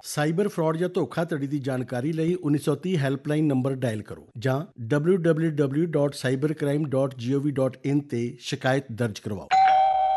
Cyber fraud ਜਾਂ ਧੋਖਾਧੜੀ ਦੀ ਜਾਣਕਾਰੀ ਲਈ 1930 ਹੈਲਪਲਾਈਨ ਨੰਬਰ ਡਾਇਲ ਕਰੋ ਜਾਂ www.cybercrime.gov.in ਤੇ ਸ਼ਿਕਾਇਤ ਦਰਜ ਕਰਵਾਓ।